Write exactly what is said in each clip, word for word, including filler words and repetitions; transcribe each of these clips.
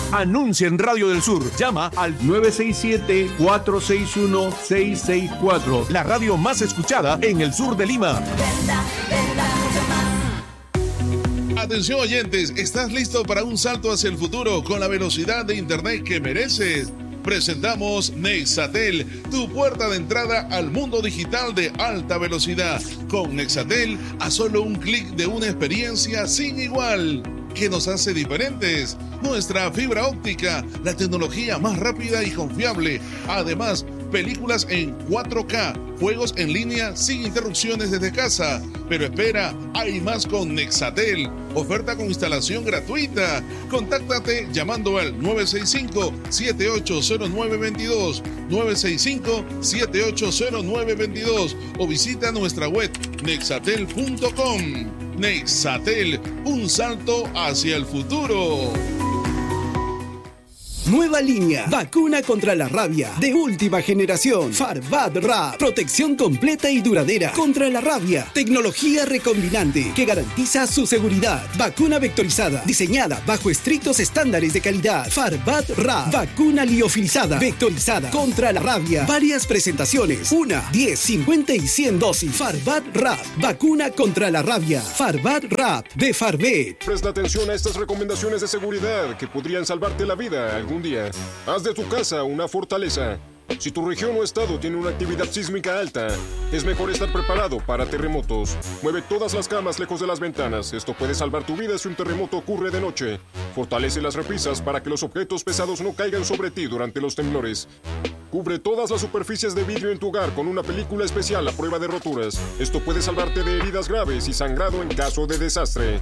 Anuncia en Radio del Sur. Llama al nueve seis siete, cuatro seis uno, seis seis cuatro. La radio más escuchada en el sur de Lima. Venda, venda, mucho más. Atención oyentes, ¿estás listo para un salto hacia el futuro con la velocidad de internet que mereces? Presentamos Nexatel, tu puerta de entrada al mundo digital de alta velocidad. Con Nexatel, a solo un clic de una experiencia sin igual. ¿Qué nos hace diferentes? Nuestra fibra óptica, la tecnología más rápida y confiable. Además, películas en cuatro K, juegos en línea sin interrupciones desde casa. Pero espera, hay más con Nexatel. Oferta con instalación gratuita. Contáctate llamando al nueve seis cinco, siete ocho cero nueve dos dos, nueve seis cinco, siete ocho cero nueve dos dos o visita nuestra web nexatel punto com. Nexatel, un salto hacia el futuro. Nueva línea, vacuna contra la rabia, de última generación, Farvad Rap, protección completa y duradera contra la rabia, tecnología recombinante que garantiza su seguridad, vacuna vectorizada, diseñada bajo estrictos estándares de calidad, Farvad Rap, vacuna liofilizada, vectorizada contra la rabia, varias presentaciones, una, diez, cincuenta y cien dosis, Farvad Rap, vacuna contra la rabia, Farvad Rap de Farvet. Presta atención a estas recomendaciones de seguridad que podrían salvarte la vida algún día. Haz de tu casa una fortaleza. Si tu región o estado tiene una actividad sísmica alta, es mejor estar preparado para terremotos. Mueve todas las camas lejos de las ventanas. Esto puede salvar tu vida si un terremoto ocurre de noche. Fortalece las repisas para que los objetos pesados no caigan sobre ti durante los temblores. Cubre todas las superficies de vidrio en tu hogar con una película especial a prueba de roturas. Esto puede salvarte de heridas graves y sangrado en caso de desastre.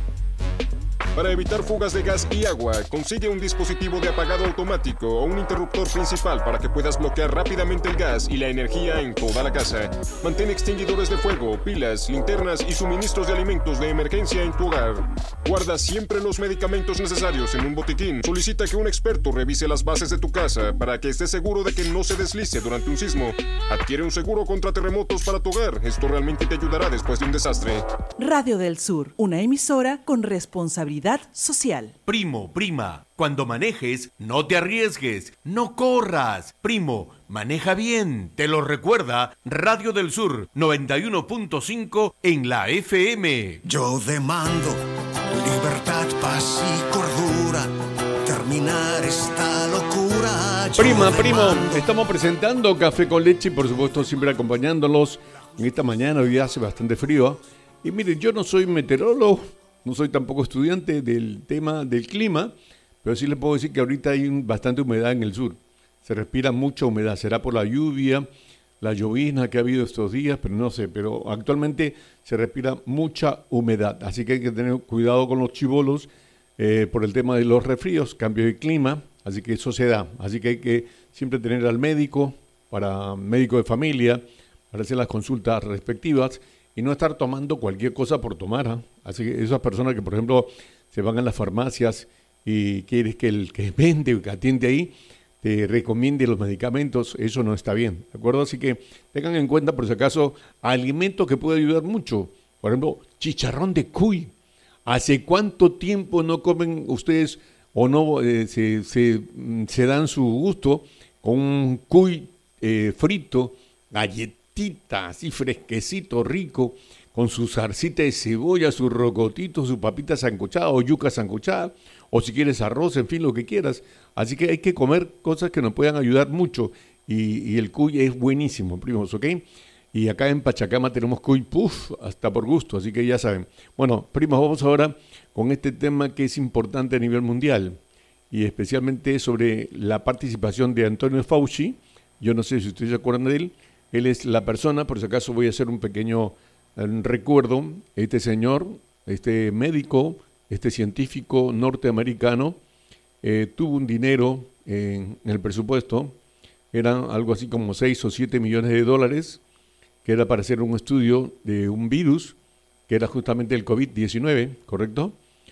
Para evitar fugas de gas y agua, consigue un dispositivo de apagado automático o un interruptor principal para que puedas bloquear rápidamente el gas y la energía en toda la casa. Mantén extinguidores de fuego, pilas, linternas y suministros de alimentos de emergencia en tu hogar. Guarda siempre los medicamentos necesarios en un botiquín. Solicita que un experto revise las bases de tu casa para que estés seguro de que no se deslice durante un sismo. Adquiere un seguro contra terremotos para tu hogar. Esto realmente te ayudará después de un desastre. Radio del Sur, una emisora con responsabilidad social. Primo, prima, cuando manejes, no te arriesgues, no corras. Primo, maneja bien, te lo recuerda Radio del Sur noventa y uno punto cinco en la F M. Yo demando libertad, paz y cordura, terminar esta locura. Yo Prima, demando... primo, estamos presentando Café con Leche y por supuesto siempre acompañándolos en esta mañana. Hoy hace bastante frío. Y miren, yo no soy meteorólogo, no soy tampoco estudiante del tema del clima, pero sí les puedo decir que ahorita hay bastante humedad en el sur. Se respira mucha humedad, será por la lluvia, la llovizna que ha habido estos días, pero no sé, pero actualmente se respira mucha humedad. Así que hay que tener cuidado con los chibolos eh, por el tema de los resfríos, cambio de clima, así que eso se da. Así que hay que siempre tener al médico, para médico de familia, para hacer las consultas respectivas, y no estar tomando cualquier cosa por tomar. ¿eh? Así que esas personas que, por ejemplo, se van a las farmacias y quieres que el que vende o que atiende ahí te recomiende los medicamentos, eso no está bien, ¿de acuerdo? Así que tengan en cuenta, por si acaso, alimentos que pueden ayudar mucho. Por ejemplo, chicharrón de cuy. ¿Hace cuánto tiempo no comen ustedes o no eh, se, se, se dan su gusto con un cuy eh, frito, galletita, así fresquecito, rico, con su zarcita de cebolla, su rocotito, su papita sancochada o yuca sancochada, o si quieres arroz, en fin, lo que quieras. Así que hay que comer cosas que nos puedan ayudar mucho, y, y el cuy es buenísimo, primos, ¿ok? Y acá en Pachacama tenemos cuy, puff, hasta por gusto, así que ya saben. Bueno, primos, vamos ahora con este tema que es importante a nivel mundial, y especialmente sobre la participación de Antonio Fauci. Yo no sé si ustedes se acuerdan de él. Él es la persona, por si acaso voy a hacer un pequeño eh, recuerdo, este señor, este médico, este científico norteamericano, eh, tuvo un dinero en, en el presupuesto, eran algo así como seis o siete millones de dólares, que era para hacer un estudio de un virus, que era justamente el COVID diecinueve, ¿correcto?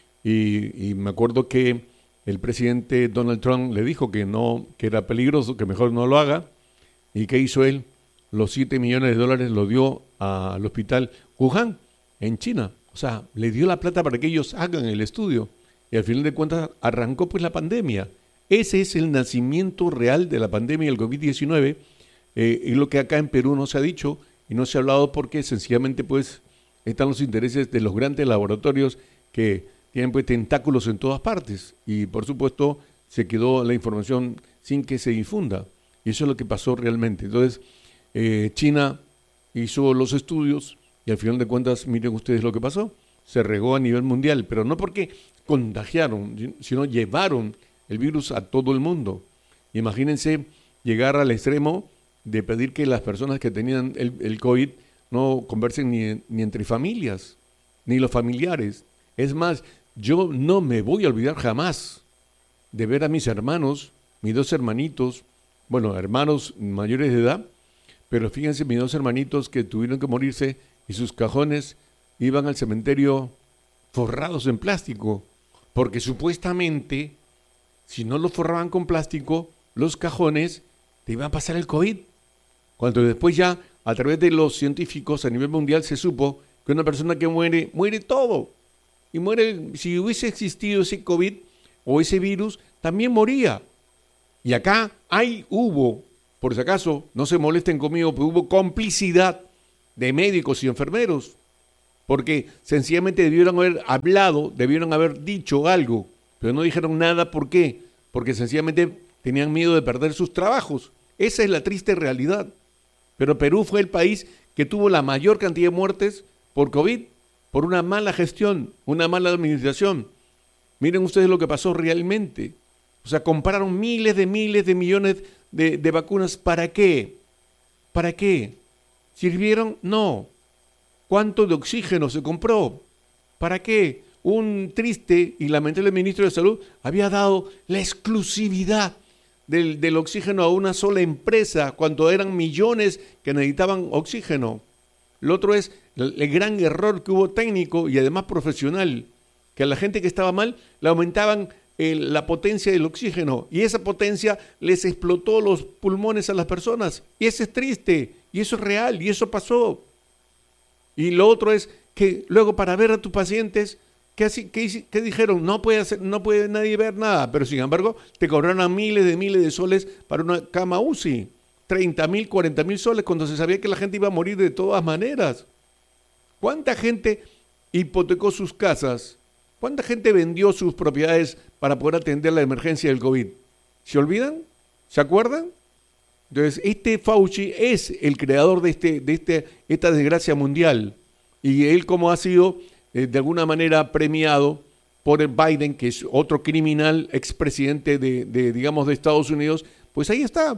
Y, y me acuerdo que el presidente Donald Trump le dijo que no, que era peligroso, que mejor no lo haga. ¿Y qué hizo él? Los siete millones de dólares lo dio al hospital Wuhan, en China. O sea, le dio la plata para que ellos hagan el estudio. Y al final de cuentas arrancó pues la pandemia. Ese es el nacimiento real de la pandemia del COVID diecinueve, eh, y lo que acá en Perú no se ha dicho y no se ha hablado porque sencillamente pues están los intereses de los grandes laboratorios que tienen pues tentáculos en todas partes y por supuesto se quedó la información sin que se difunda y eso es lo que pasó realmente. Entonces eh, China hizo los estudios y al final de cuentas miren ustedes lo que pasó, se regó a nivel mundial, pero no porque contagiaron, sino llevaron el virus a todo el mundo. Imagínense llegar al extremo de pedir que las personas que tenían el, el COVID no conversen ni, ni entre familias, ni los familiares. Es más, yo no me voy a olvidar jamás de ver a mis hermanos, mis dos hermanitos, bueno, hermanos mayores de edad, pero fíjense, mis dos hermanitos que tuvieron que morirse y sus cajones iban al cementerio forrados en plástico, porque supuestamente, si no los forraban con plástico, los cajones te iba a pasar el COVID. Cuando después ya, a través de los científicos a nivel mundial, se supo que una persona que muere, muere todo. Y muere, si hubiese existido ese COVID o ese virus, también moría. Y acá hay, hubo, por si acaso, no se molesten conmigo, pero hubo complicidad de médicos y enfermeros. Porque sencillamente debieron haber hablado, debieron haber dicho algo, pero no dijeron nada. ¿Por qué? Porque sencillamente tenían miedo de perder sus trabajos. Esa es la triste realidad. Pero Perú fue el país que tuvo la mayor cantidad de muertes por COVID, por una mala gestión, una mala administración. Miren ustedes lo que pasó realmente. O sea, compraron miles de miles de millones de, de vacunas. ¿Para qué? ¿Para qué? ¿Sirvieron? No. ¿Cuánto de oxígeno se compró? ¿Para qué? Un triste y lamentable ministro de Salud había dado la exclusividad del, del oxígeno a una sola empresa cuando eran millones que necesitaban oxígeno. Lo otro es el, el gran error que hubo técnico y además profesional, que a la gente que estaba mal le aumentaban el, la potencia del oxígeno y esa potencia les explotó los pulmones a las personas. Y eso es triste, y eso es real, y eso pasó. Y lo otro es que luego para ver a tus pacientes, ¿qué, así, qué, qué dijeron? No puede, hacer, no puede nadie ver nada, pero sin embargo te cobraron miles de miles de soles para una cama U C I, treinta mil, cuarenta mil soles, cuando se sabía que la gente iba a morir de todas maneras. ¿Cuánta gente hipotecó sus casas? ¿Cuánta gente vendió sus propiedades para poder atender la emergencia del COVID? ¿Se olvidan? ¿Se acuerdan? Entonces, este Fauci es el creador de, este, de este, esta desgracia mundial. Y él, como ha sido eh, de alguna manera premiado por Biden, que es otro criminal expresidente de, de, digamos, de Estados Unidos, pues ahí está.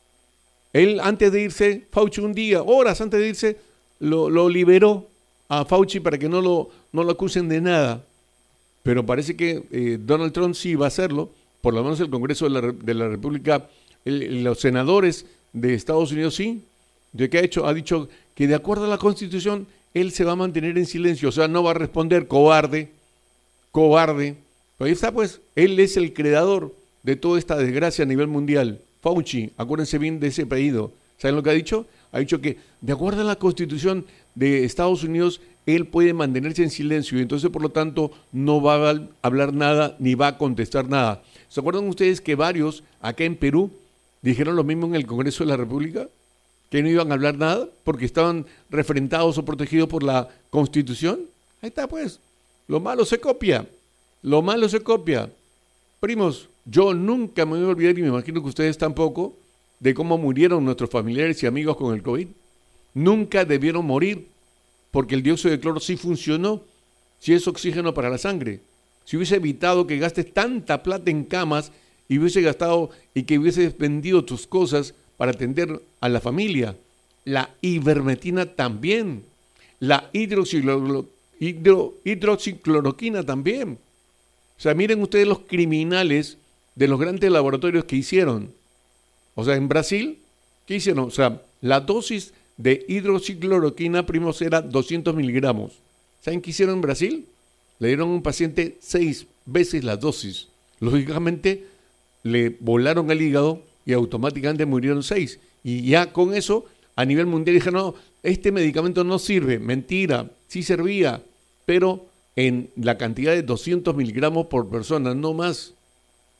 Él, antes de irse, Fauci un día, horas antes de irse, lo, lo liberó a Fauci para que no lo, no lo acusen de nada. Pero parece que eh, Donald Trump sí va a hacerlo, por lo menos el Congreso de la, de la República. El, los senadores de Estados Unidos sí, ¿de qué ha hecho? Ha dicho que de acuerdo a la Constitución él se va a mantener en silencio, o sea, no va a responder, cobarde, cobarde. Pero ahí está pues, él es el creador de toda esta desgracia a nivel mundial. Fauci, acuérdense bien de ese apellido. ¿Saben lo que ha dicho? Ha dicho que de acuerdo a la Constitución de Estados Unidos él puede mantenerse en silencio y entonces por lo tanto no va a hablar nada ni va a contestar nada. ¿Se acuerdan ustedes que varios acá en Perú dijeron lo mismo en el Congreso de la República? Que no iban a hablar nada porque estaban refrentados o protegidos por la Constitución. Ahí está pues, lo malo se copia, lo malo se copia. Primos, yo nunca me voy a olvidar y me imagino que ustedes tampoco, de cómo murieron nuestros familiares y amigos con el COVID. Nunca debieron morir porque el dióxido de cloro sí funcionó, si es oxígeno para la sangre. Si hubiese evitado que gastes tanta plata en camas y hubiese gastado y que hubieses vendido tus cosas para atender a la familia. La ivermectina también. La hidroxicloro, hidro, hidroxicloroquina también. O sea, miren ustedes los criminales de los grandes laboratorios que hicieron. O sea, en Brasil, ¿qué hicieron? O sea, la dosis de hidroxicloroquina, primos, era doscientos miligramos. ¿Saben qué hicieron en Brasil? Le dieron a un paciente seis veces la dosis. Lógicamente, le volaron el hígado y automáticamente murieron seis. Y ya con eso, a nivel mundial, dijeron, no, este medicamento no sirve. Mentira, sí servía, pero en la cantidad de doscientos miligramos por persona, no más.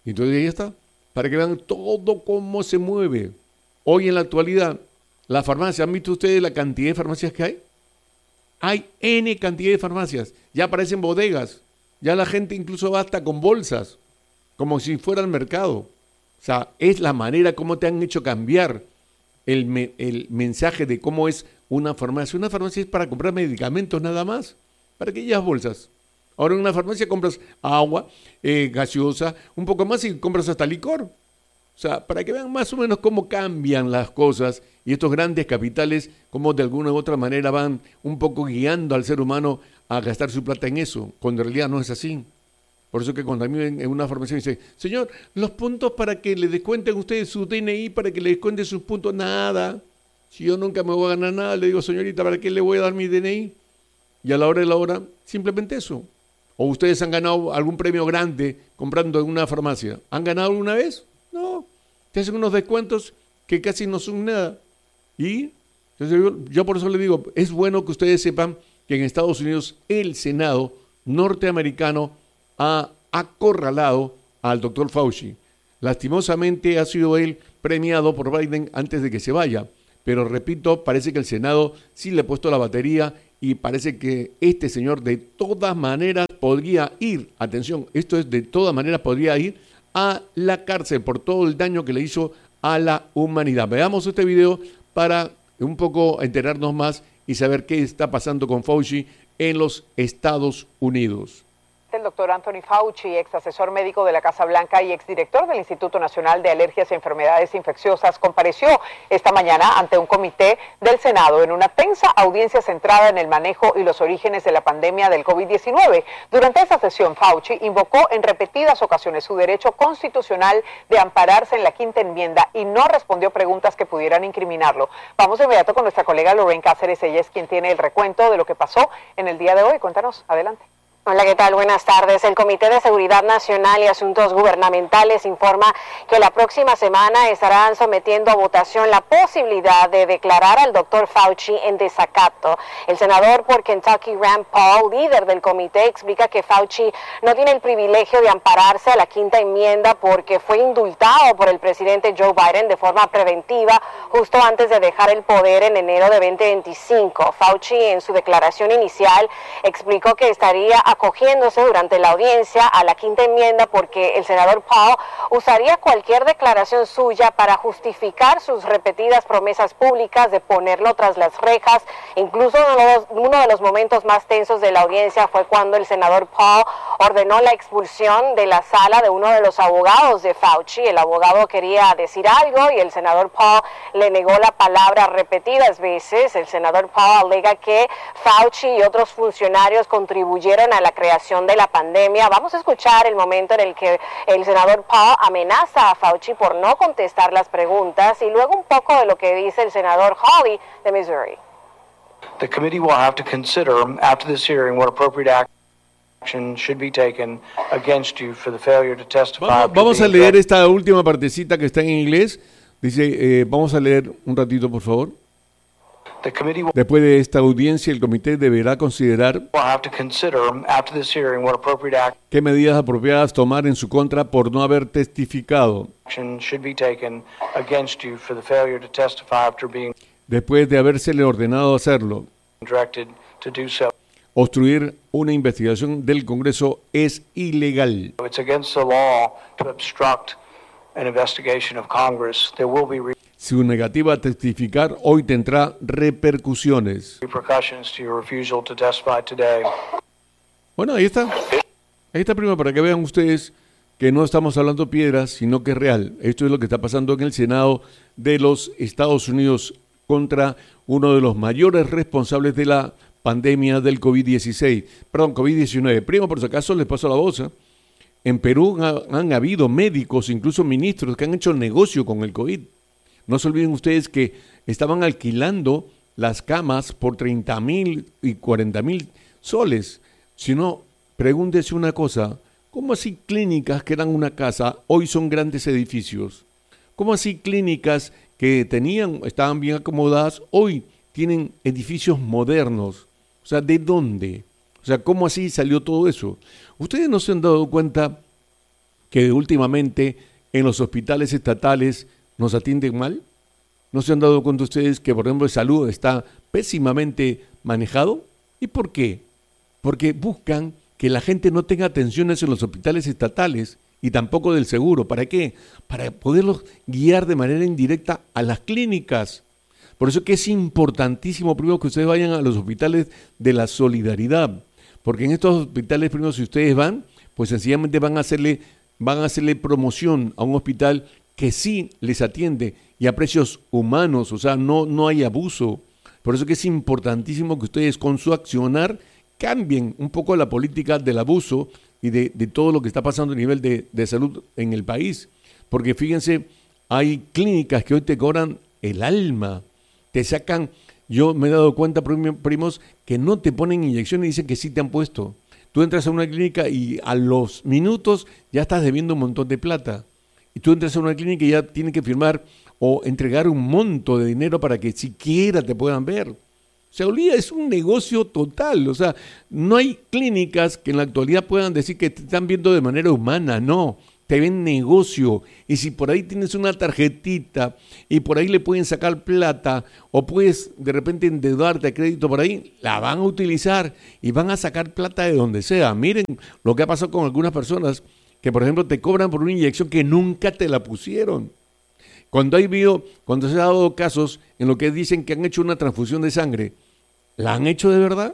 Y entonces ahí está, para que vean todo cómo se mueve. Hoy en la actualidad, la farmacia, ¿han visto ustedes la cantidad de farmacias que hay? Hay N cantidad de farmacias, ya aparecen bodegas, ya la gente incluso va hasta con bolsas, como si fuera al mercado. O sea, es la manera como te han hecho cambiar el, me, el mensaje de cómo es una farmacia. Una farmacia es para comprar medicamentos nada más, para que llevas bolsas. Ahora en una farmacia compras agua, eh, gaseosa, un poco más y compras hasta licor. O sea, para que vean más o menos cómo cambian las cosas y estos grandes capitales, cómo de alguna u otra manera van un poco guiando al ser humano a gastar su plata en eso, cuando en realidad no es así. Por eso que cuando a mí en una farmacia me dice, señor, los puntos para que le descuenten ustedes su D N I, para que le descuenten sus puntos, nada. Si yo nunca me voy a ganar nada, le digo, señorita, ¿para qué le voy a dar mi D N I? Y a la hora de la hora, simplemente eso. O ustedes han ganado algún premio grande comprando en una farmacia. ¿Han ganado alguna vez? No. Te hacen unos descuentos que casi no son nada. Y entonces yo, yo por eso le digo, es bueno que ustedes sepan que en Estados Unidos el Senado norteamericano ha acorralado al doctor Fauci. Lastimosamente ha sido él premiado por Biden antes de que se vaya. Pero repito, parece que el Senado sí le ha puesto la batería y parece que este señor de todas maneras podría ir, atención, esto es de todas maneras podría ir a la cárcel por todo el daño que le hizo a la humanidad. Veamos este video para un poco enterarnos más y saber qué está pasando con Fauci en los Estados Unidos. El doctor Anthony Fauci, ex asesor médico de la Casa Blanca y exdirector del Instituto Nacional de Alergias y Enfermedades Infecciosas, compareció esta mañana ante un comité del Senado en una tensa audiencia centrada en el manejo y los orígenes de la pandemia del COVID diecinueve. Durante esa sesión, Fauci invocó en repetidas ocasiones su derecho constitucional de ampararse en la quinta enmienda y no respondió preguntas que pudieran incriminarlo. Vamos de inmediato con nuestra colega Lorraine Cáceres, ella es quien tiene el recuento de lo que pasó en el día de hoy. Cuéntanos, adelante. Hola, ¿qué tal? Buenas tardes. El Comité de Seguridad Nacional y Asuntos Gubernamentales informa que la próxima semana estarán sometiendo a votación la posibilidad de declarar al doctor Fauci en desacato. El senador por Kentucky, Rand Paul, líder del comité, explica que Fauci no tiene el privilegio de ampararse a la quinta enmienda porque fue indultado por el presidente Joe Biden de forma preventiva justo antes de dejar el poder en enero de veinte veinticinco. Fauci, en su declaración inicial, explicó que estaría acogiéndose durante la audiencia a la quinta enmienda porque el senador Paul usaría cualquier declaración suya para justificar sus repetidas promesas públicas de ponerlo tras las rejas. Incluso uno de, los, uno de los momentos más tensos de la audiencia fue cuando el senador Paul ordenó la expulsión de la sala de uno de los abogados de Fauci. El abogado quería decir algo y el senador Paul le negó la palabra repetidas veces. El senador Paul alega que Fauci y otros funcionarios contribuyeron a la creación de la pandemia. Vamos a escuchar el momento en el que el senador Paul amenaza a Fauci por no contestar las preguntas y luego un poco de lo que dice el senador Hawley de Missouri. The committee will have to consider after this hearing what appropriate action should be taken against you for the failure to testify. Vamos, vamos a leer esta última partecita que está en inglés. Dice, eh, vamos a leer un ratito, por favor. Después de esta audiencia, el comité deberá considerar qué medidas apropiadas tomar en su contra por no haber testificado. Después de habérsele ordenado hacerlo. Obstruir una investigación del Congreso es ilegal. Su negativa a testificar hoy tendrá repercusiones. Bueno, ahí está. Ahí está, prima, para que vean ustedes que no estamos hablando piedras, sino que es real. Esto es lo que está pasando en el Senado de los Estados Unidos contra uno de los mayores responsables de la pandemia del COVID dieciséis. Perdón, COVID diecinueve. Primo, por si acaso les paso la voz, ¿eh? En Perú han, han habido médicos, incluso ministros, que han hecho negocio con el COVID. No se olviden ustedes que estaban alquilando las camas por treinta mil y cuarenta mil soles. Si no, pregúntese una cosa, ¿cómo así clínicas que eran una casa hoy son grandes edificios? ¿Cómo así clínicas que tenían, estaban bien acomodadas, hoy tienen edificios modernos? O sea, ¿de dónde? O sea, ¿cómo así salió todo eso? Ustedes no se han dado cuenta que últimamente en los hospitales estatales nos atienden mal? ¿No se han dado cuenta ustedes que, por ejemplo, el salud está pésimamente manejado? ¿Y por qué? Porque buscan que la gente no tenga atenciones en los hospitales estatales y tampoco del seguro. ¿Para qué? Para poderlos guiar de manera indirecta a las clínicas. Por eso que es importantísimo, primero, que ustedes vayan a los hospitales de la solidaridad. Porque en estos hospitales, primero, si ustedes van, pues sencillamente van a hacerle, van a hacerle promoción a un hospital que sí les atiende y a precios humanos, o sea, no, no hay abuso. Por eso que es importantísimo que ustedes con su accionar cambien un poco la política del abuso y de, de todo lo que está pasando a nivel de, de salud en el país. Porque fíjense, hay clínicas que hoy te cobran el alma, te sacan, yo me he dado cuenta, primos, que no te ponen inyecciones y dicen que sí te han puesto. Tú entras a una clínica y a los minutos ya estás debiendo un montón de plata. Y tú entras a una clínica y ya tienes que firmar o entregar un monto de dinero para que siquiera te puedan ver. O sea, Olía es un negocio total. O sea, no hay clínicas que en la actualidad puedan decir que te están viendo de manera humana. No, te ven negocio. Y si por ahí tienes una tarjetita y por ahí le pueden sacar plata o puedes de repente endeudarte a crédito por ahí, la van a utilizar y van a sacar plata de donde sea. Miren lo que ha pasado con algunas personas que, por ejemplo, te cobran por una inyección que nunca te la pusieron. Cuando hay habido, cuando se han dado casos en lo que dicen que han hecho una transfusión de sangre, ¿la han hecho de verdad?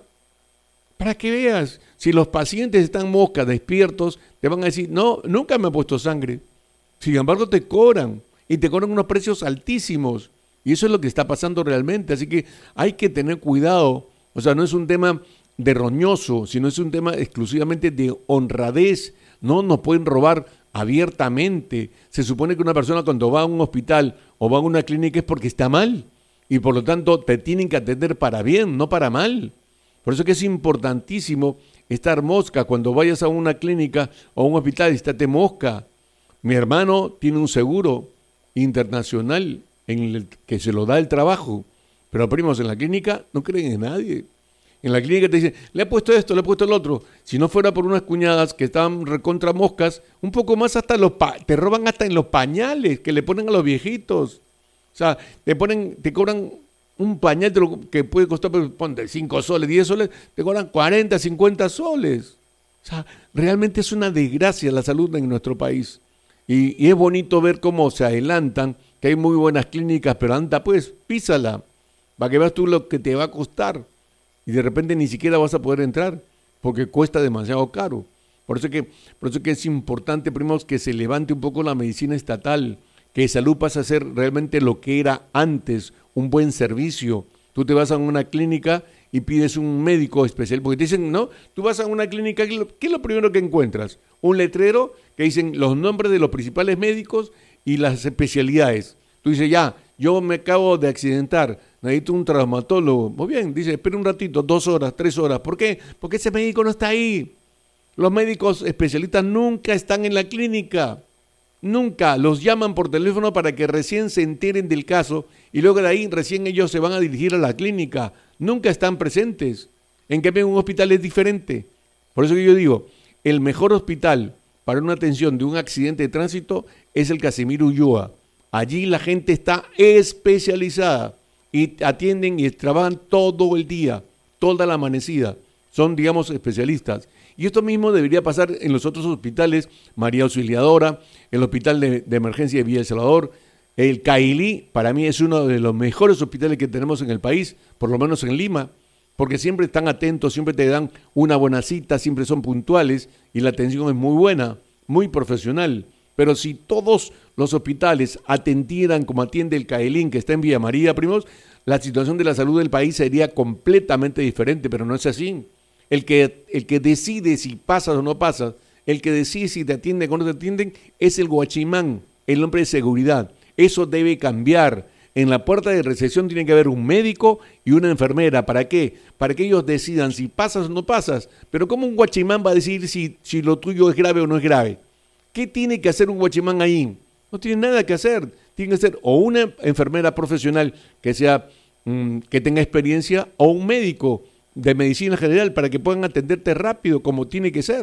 Para que veas, si los pacientes están moscas, despiertos, te van a decir, no, nunca me ha puesto sangre. Sin embargo, te cobran, y te cobran unos precios altísimos, y eso es lo que está pasando realmente, así que hay que tener cuidado. O sea, no es un tema de roñoso, sino es un tema exclusivamente de honradez. No nos pueden robar abiertamente. Se supone que una persona cuando va a un hospital o va a una clínica es porque está mal y por lo tanto te tienen que atender para bien, no para mal. Por eso que es importantísimo estar mosca cuando vayas a una clínica o a un hospital, estate mosca. Mi hermano tiene un seguro internacional en el que se lo da el trabajo, pero primos, en la clínica no creen en nadie. En la clínica te dicen, le he puesto esto, le he puesto el otro. Si no fuera por unas cuñadas que estaban recontra moscas, un poco más hasta los pa- te roban hasta en los pañales que le ponen a los viejitos. O sea, te ponen, te cobran un pañal que puede costar, ponte, cinco soles, diez soles, te cobran cuarenta, cincuenta soles. O sea, realmente es una desgracia la salud en nuestro país. Y, y es bonito ver cómo se adelantan, que hay muy buenas clínicas, pero anda pues, písala, para que veas tú lo que te va a costar. Y de repente ni siquiera vas a poder entrar porque cuesta demasiado caro. Por eso que, por eso que es importante, primos, que se levante un poco la medicina estatal, que salud pase a ser realmente lo que era antes, un buen servicio. Tú te vas a una clínica y pides un médico especial, porque te dicen, no, tú vas a una clínica, ¿qué es lo primero que encuentras? Un letrero que dicen los nombres de los principales médicos y las especialidades. Tú dices, ya, yo me acabo de accidentar, necesito un traumatólogo. Muy bien, dice, espera un ratito, dos horas, tres horas. ¿Por qué? Porque ese médico no está ahí. Los médicos especialistas nunca están en la clínica. Nunca. Los llaman por teléfono para que recién se enteren del caso y luego de ahí recién ellos se van a dirigir a la clínica. Nunca están presentes. En cambio, un hospital es diferente. Por eso que yo digo, el mejor hospital para una atención de un accidente de tránsito es el Casimiro Ulloa. Allí la gente está especializada y atienden y trabajan todo el día, toda la amanecida. Son, digamos, especialistas. Y esto mismo debería pasar en los otros hospitales, María Auxiliadora, el Hospital de, de Emergencia de Villa El Salvador, el Cailí, para mí es uno de los mejores hospitales que tenemos en el país, por lo menos en Lima, porque siempre están atentos, siempre te dan una buena cita, siempre son puntuales y la atención es muy buena, muy profesional. Pero si todos los hospitales atendieran como atiende el Cailín, que está en Villa María, primos, la situación de la salud del país sería completamente diferente, pero no es así. El que, el que decide si pasas o no pasas, el que decide si te atienden o no te atienden, es el guachimán, el hombre de seguridad. Eso debe cambiar. En la puerta de recepción tiene que haber un médico y una enfermera. ¿Para qué? Para que ellos decidan si pasas o no pasas. Pero ¿cómo un guachimán va a decidir si, si lo tuyo es grave o no es grave? ¿Qué tiene que hacer un guachimán ahí? No tiene nada que hacer. Tiene que ser o una enfermera profesional que sea mmm, que tenga experiencia o un médico de medicina general para que puedan atenderte rápido como tiene que ser.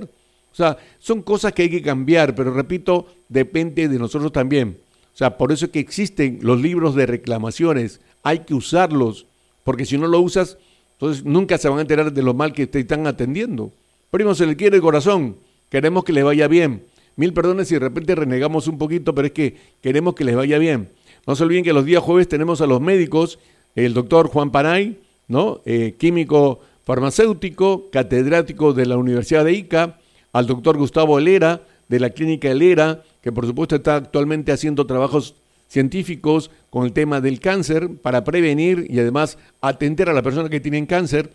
O sea, son cosas que hay que cambiar, pero repito, depende de nosotros también. O sea, por eso es que existen los libros de reclamaciones, hay que usarlos, porque si no lo usas, entonces nunca se van a enterar de lo mal que te están atendiendo. Primo, se le quiere de corazón, queremos que les vaya bien. Mil perdones si de repente renegamos un poquito, pero es que queremos que les vaya bien. No se olviden que los días jueves tenemos a los médicos, el doctor Juan Panay, ¿no? Eh, químico farmacéutico, catedrático de la Universidad de Ica, al doctor Gustavo Helera, de la Clínica Helera, que por supuesto está actualmente haciendo trabajos científicos con el tema del cáncer para prevenir y además atender a las personas que tienen cáncer.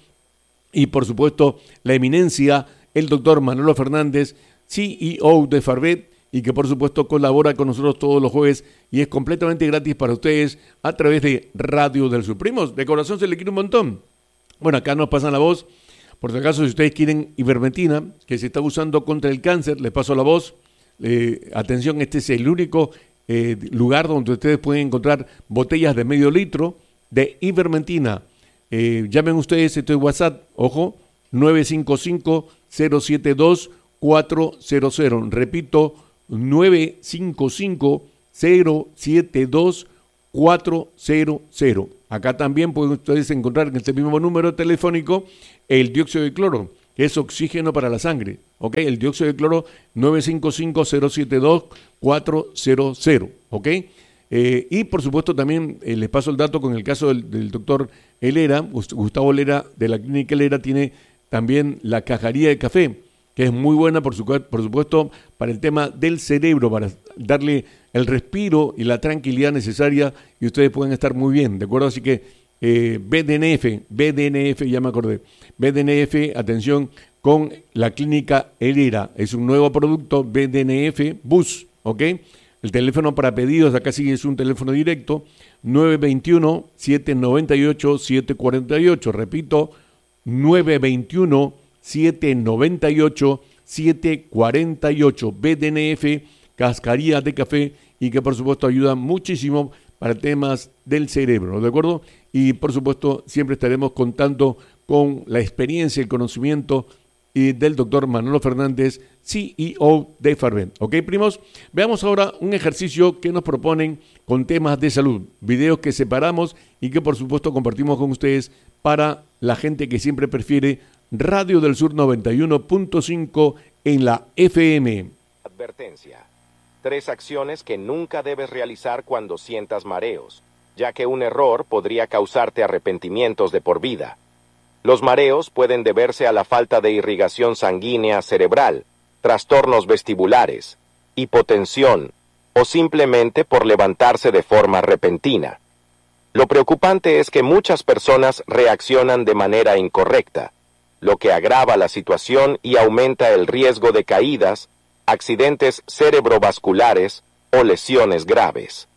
Y por supuesto la eminencia, el doctor Manolo Fernández, C E O de Farvet, y que por supuesto colabora con nosotros todos los jueves y es completamente gratis para ustedes a través de Radio del Sur. Primos, de corazón se le quiere un montón. Bueno, acá nos pasan la voz. Por si acaso, si ustedes quieren ivermectina, que se está usando contra el cáncer, les paso la voz. Eh, atención, este es el único eh, lugar donde ustedes pueden encontrar botellas de medio litro de ivermectina. Eh, llamen ustedes, esto es WhatsApp, ojo, nueve cinco cinco, cero siete dos, cuatro cero cero. Repito, nueve cinco cinco, cero siete dos, cuatro cero cero. Acá también pueden ustedes encontrar en este mismo número telefónico el dióxido de cloro, que es oxígeno para la sangre. ¿Ok? El dióxido de cloro nueve cinco cinco, cero siete dos, cuatro cero cero. ¿Ok? Eh, y por supuesto también eh, les paso el dato con el caso del, del doctor Helera, Gustavo Helera de la Clínica Helera tiene también la cajaría de café, que es muy buena por, su, por supuesto para el tema del cerebro, para darle el respiro y la tranquilidad necesaria y ustedes pueden estar muy bien, ¿de acuerdo? Así que eh, B D N F, B D N F, ya me acordé, B D N F, atención, con la Clínica Helera, es un nuevo producto, B D N F Bus, ¿ok? El teléfono para pedidos, acá sí es un teléfono directo, nueve dos uno, siete nueve ocho, siete cuatro ocho, repito, nueve dos uno, siete nueve ocho, siete cuatro ocho, B D N F, cascaría de café, y que por supuesto ayuda muchísimo para temas del cerebro, ¿de acuerdo? Y por supuesto siempre estaremos contando con la experiencia y el conocimiento y del doctor Manolo Fernández, C E O de Farvet. ¿Ok, primos? Veamos ahora un ejercicio que nos proponen con temas de salud, videos que separamos y que por supuesto compartimos con ustedes para la gente que siempre prefiere Radio del Sur noventa y uno punto cinco en la F M. Advertencia. Tres acciones que nunca debes realizar cuando sientas mareos, ya que un error podría causarte arrepentimientos de por vida. Los mareos pueden deberse a la falta de irrigación sanguínea cerebral, trastornos vestibulares, hipotensión o simplemente por levantarse de forma repentina. Lo preocupante es que muchas personas reaccionan de manera incorrecta, lo que agrava la situación y aumenta el riesgo de caídas, accidentes cerebrovasculares o lesiones graves.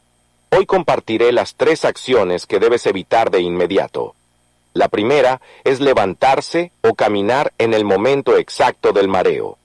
Hoy compartiré las tres acciones que debes evitar de inmediato. La primera es levantarse o caminar en el momento exacto del mareo.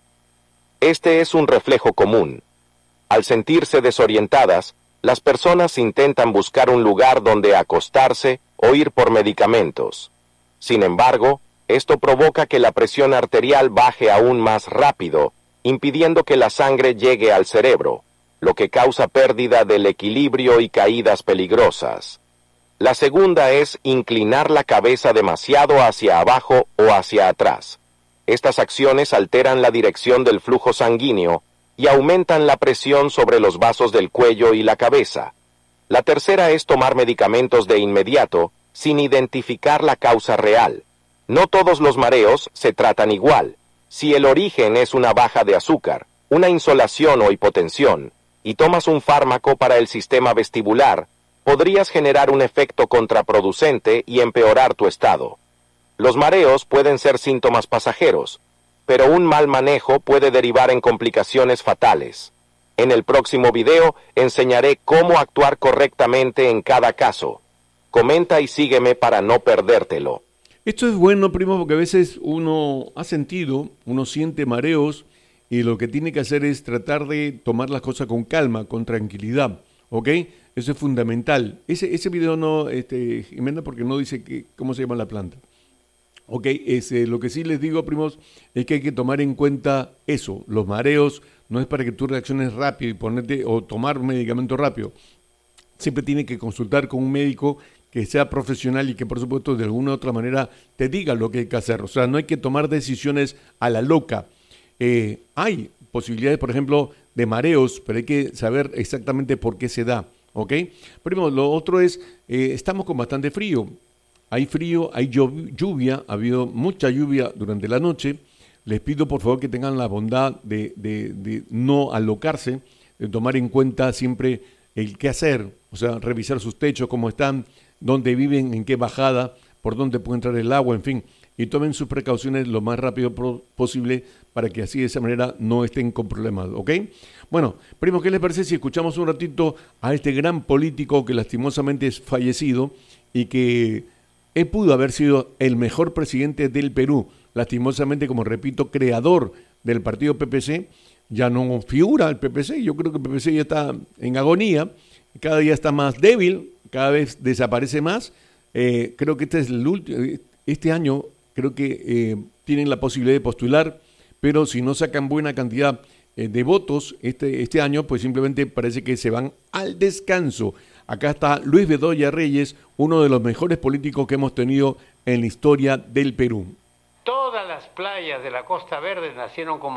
Este es un reflejo común. Al sentirse desorientadas, las personas intentan buscar un lugar donde acostarse o ir por medicamentos. Sin embargo, esto provoca que la presión arterial baje aún más rápido, impidiendo que la sangre llegue al cerebro, lo que causa pérdida del equilibrio y caídas peligrosas. La segunda es inclinar la cabeza demasiado hacia abajo o hacia atrás. Estas acciones alteran la dirección del flujo sanguíneo y aumentan la presión sobre los vasos del cuello y la cabeza. La tercera es tomar medicamentos de inmediato, sin identificar la causa real. No todos los mareos se tratan igual. Si el origen es una baja de azúcar, una insolación o hipotensión, y tomas un fármaco para el sistema vestibular, podrías generar un efecto contraproducente y empeorar tu estado. Los mareos pueden ser síntomas pasajeros, pero un mal manejo puede derivar en complicaciones fatales. En el próximo video enseñaré cómo actuar correctamente en cada caso. Comenta y sígueme para no perdértelo. Esto es bueno, primo, porque a veces uno ha sentido, uno siente mareos y lo que tiene que hacer es tratar de tomar las cosas con calma, con tranquilidad, ¿ok? Eso es fundamental. Ese, ese video no, este, Jimena, porque no dice que, cómo se llama la planta. Ok, es, eh, lo que sí les digo, primos, es que hay que tomar en cuenta eso. Los mareos no es para que tú reacciones rápido y ponerte o tomar un medicamento rápido. Siempre tiene que consultar con un médico que sea profesional y que, por supuesto, de alguna u otra manera te diga lo que hay que hacer. O sea, no hay que tomar decisiones a la loca. Eh, hay posibilidades, por ejemplo, de mareos, pero hay que saber exactamente por qué se da. ¿Ok? Primo, lo otro es, eh, estamos con bastante frío. Hay frío, hay lluvia, ha habido mucha lluvia durante la noche. Les pido por favor que tengan la bondad de, de, de no alocarse, de tomar en cuenta siempre el qué hacer, o sea, revisar sus techos, cómo están, dónde viven, en qué bajada, por dónde puede entrar el agua, en fin, y tomen sus precauciones lo más rápido pro- posible para que así de esa manera no estén con problemas, ¿ok? Bueno, primo, ¿qué les parece si escuchamos un ratito a este gran político que lastimosamente es fallecido y que él pudo haber sido el mejor presidente del Perú, lastimosamente, como repito, creador del partido P P C, ya no figura el P P C, yo creo que el P P C ya está en agonía, cada día está más débil, cada vez desaparece más, eh, creo que este es el último, este año creo que eh, tienen la posibilidad de postular, pero si no sacan buena cantidad eh, de votos este, este año, pues simplemente parece que se van al descanso. Acá está Luis Bedoya Reyes, uno de los mejores políticos que hemos tenido en la historia del Perú. Todas las playas de la Costa Verde nacieron como